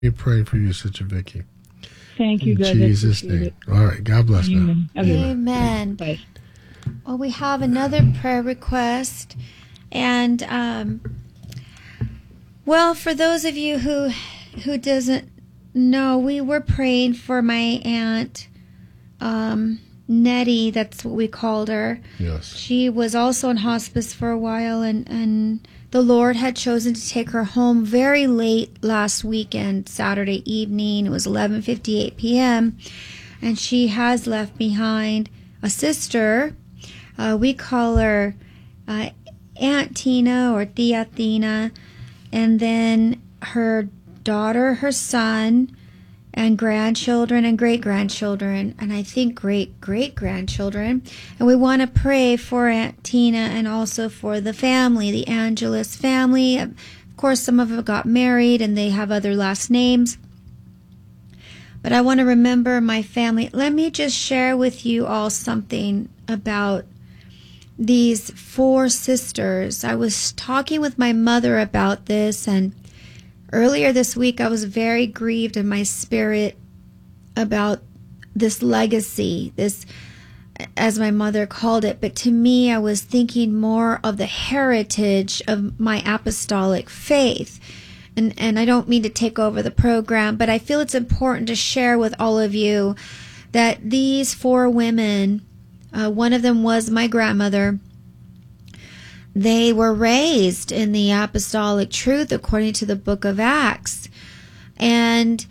We pray for you, Sister Vicky. Thank you, In guys. Jesus' name. All right. God bless now. Amen. Bye. Well, we have another prayer request. And, well, for those of you who doesn't know, we were praying for my aunt, Nettie. That's what we called her. Yes. She was also in hospice for a while, and the Lord had chosen to take her home very late last weekend, Saturday evening. It was 11:58 p.m., and she has left behind a sister. We call her Aunt Tina or Tia Tina, and then her daughter, her son, and grandchildren and great-grandchildren, and I think great-great-grandchildren. And we want to pray for Aunt Tina and also for the family, the Angelus family. Of course, some of them got married and they have other last names. But I want to remember my family. Let me just share with you all something about these 4 sisters. I was talking with my mother about this, and earlier this week, I was very grieved in my spirit about this legacy, this, as my mother called it. But to me, I was thinking more of the heritage of my apostolic faith. And I don't mean to take over the program, but I feel it's important to share with all of you that these 4 women, one of them was my grandmother. They were raised in the apostolic truth according to the book of Acts. And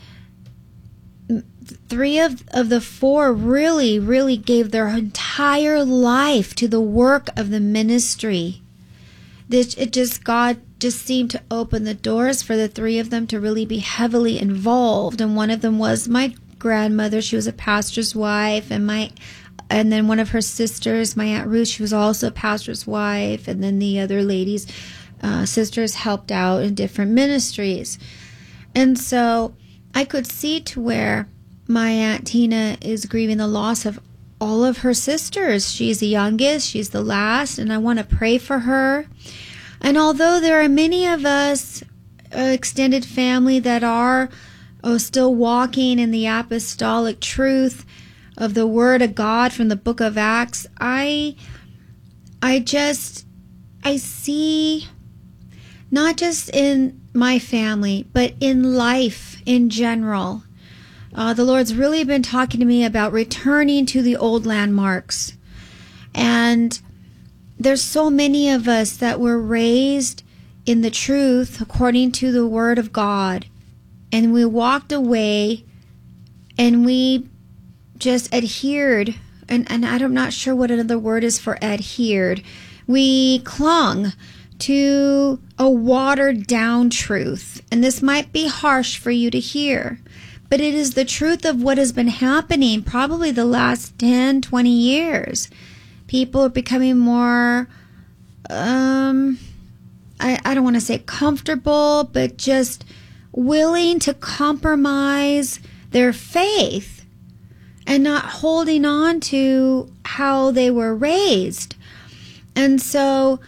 3 of the 4 really gave their entire life to the work of the ministry. God just seemed to open the doors for the 3 of them to really be heavily involved. And one of them was my grandmother. She was a pastor's wife, and then one of her sisters, my Aunt Ruth, she was also a pastor's wife. And then the other ladies, sisters, helped out in different ministries. And so I could see to where my Aunt Tina is grieving the loss of all of her sisters. She's the youngest, she's the last, and I want to pray for her. And although there are many of us, extended family, that are still walking in the apostolic truth of the Word of God from the book of Acts, I see, not just in my family, but in life in general, the Lord's really been talking to me about returning to the old landmarks. And there's so many of us that were raised in the truth according to the Word of God, and we walked away and we just adhered, and I'm not sure what another word is for adhered. We clung to a watered down truth, and this might be harsh for you to hear, but it is the truth of what has been happening probably the last 10, 20 years. People are becoming more, I don't want to say comfortable, but just willing to compromise their faith and not holding on to how they were raised. And so,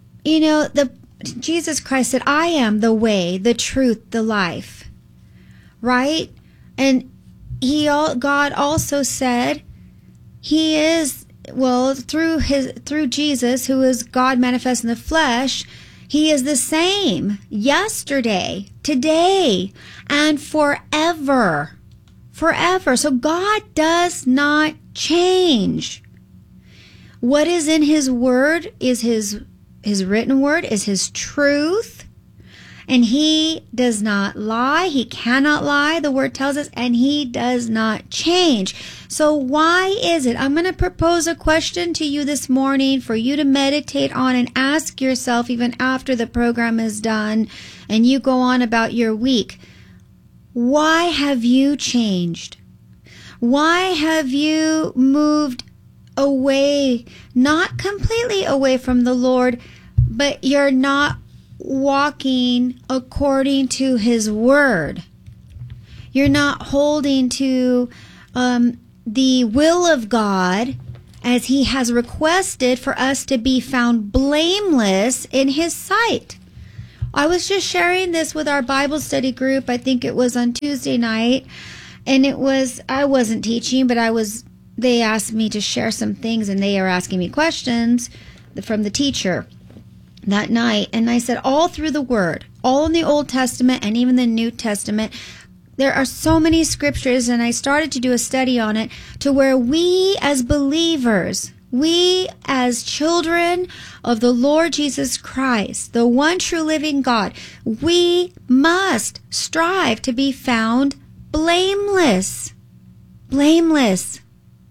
Jesus Christ said, I am the way, the truth, the life. Right? And God also said He is, through Jesus, who is God manifest in the flesh, He is the same yesterday, today, and forever. Forever. So God does not change. What is in His Word is His written Word, is His truth. And He does not lie. He cannot lie, the Word tells us, and He does not change. So why is it? I'm going to propose a question to you this morning for you to meditate on and ask yourself even after the program is done and you go on about your week. Why have you changed? Why have you moved away, not completely away from the Lord, but you're not walking according to His Word? You're not holding to the will of God as He has requested for us to be found blameless in His sight. I was just sharing this with our Bible study group. I think it was on Tuesday night. And I wasn't teaching, but they asked me to share some things, and they are asking me questions from the teacher that night. And I said, all through the Word, all in the Old Testament and even the New Testament, there are so many scriptures, and I started to do a study on it, to where we as believers, we as children of the Lord Jesus Christ, the one true living God, we must strive to be found blameless. Blameless.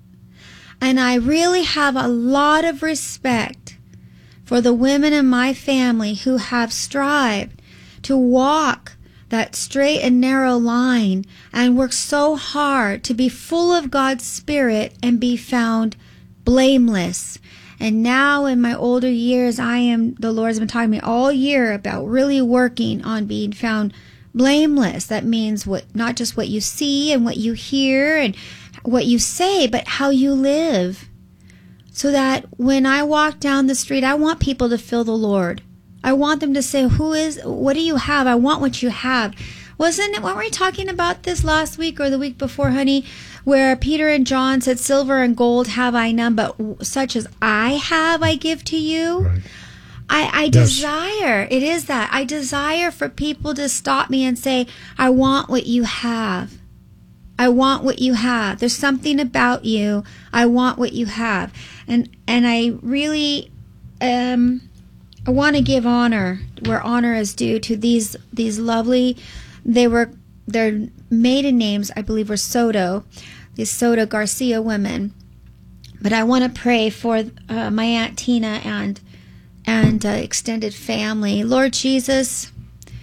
And I really have a lot of respect for the women in my family who have strived to walk that straight and narrow line and work so hard to be full of God's Spirit and be found blameless. And now in my older years, the Lord's been talking to me all year about really working on being found blameless. That means not just what you see and what you hear and what you say, but how you live. So that when I walk down the street, I want people to feel the Lord. I want them to say, what do you have? I want what you have. Weren't we talking about this last week or the week before, honey, where Peter and John said, silver and gold have I none, but such as I have, I give to you. Right. I desire, it is that, I desire for people to stop me and say, I want what you have. I want what you have. There's something about you. I want what you have. And I really, I want to give honor where honor is due to these lovely, their maiden names, I believe, were Soto, these Soto Garcia women. But I want to pray for my Aunt Tina and extended family. Lord Jesus,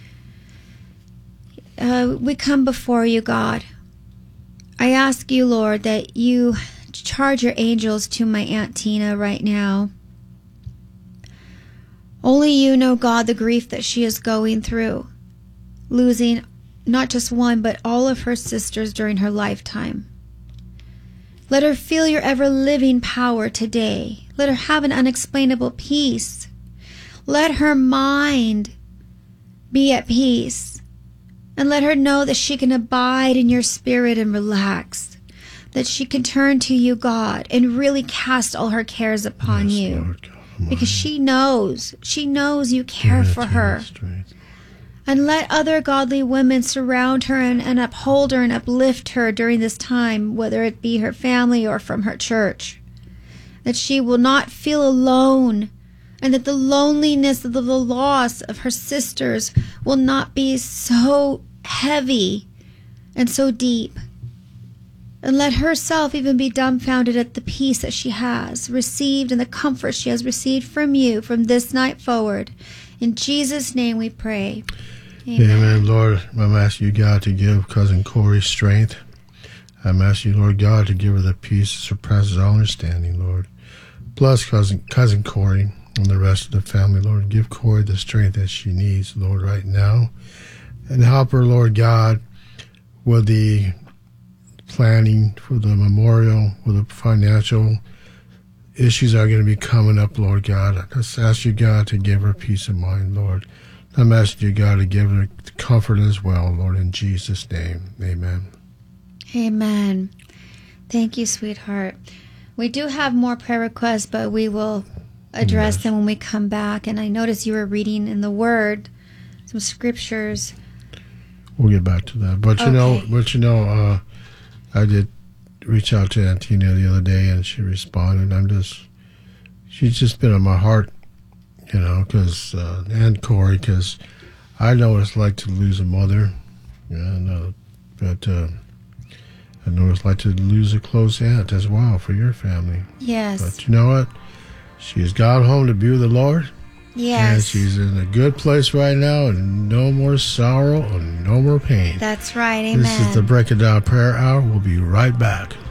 we come before you, God. I ask you, Lord, that you charge your angels to my Aunt Tina right now. Only you know, God, the grief that she is going through, losing not just one, but all of her sisters during her lifetime. Let her feel your ever-living power today. Let her have an unexplainable peace. Let her mind be at peace. And let her know that she can abide in your spirit and relax. That she can turn to you, God, and really cast all her cares upon you. Lord God, because she knows you care for her. And let other godly women surround her and uphold her and uplift her during this time, whether it be her family or from her church. That she will not feel alone, and that the loneliness of the loss of her sisters will not be so heavy and so deep. And let herself even be dumbfounded at the peace that she has received and the comfort she has received from you from this night forward. In Jesus' name we pray. Amen. Lord, I'm asking you, God, to give Cousin Corey strength. I'm asking you, Lord God, to give her the peace that surpasses all understanding, Lord. Bless Cousin Corey and the rest of the family, Lord. Give Corey the strength that she needs, Lord, right now. And help her, Lord God, with the planning for the memorial, with the financial issues that are going to be coming up, Lord God. I just ask you, God, to give her peace of mind, Lord. I'm asking you, God, to give her comfort as well, Lord, in Jesus' name. Amen. Amen. Thank you, sweetheart. We do have more prayer requests, but we will address them when we come back. And I noticed you were reading in the Word some scriptures. We'll get back to that. But okay. I did reach out to Aunt Tina the other day, and she responded. She's just been on my heart, and Corey, because I know what it's like to lose a mother, but I know what it's like to lose a close aunt as well for your family. Yes. But you know what? She's gone home to be with the Lord. Yes. And she's in a good place right now, and no more sorrow and no more pain. That's right. Amen. This is the Break It Down Prayer Hour. We'll be right back.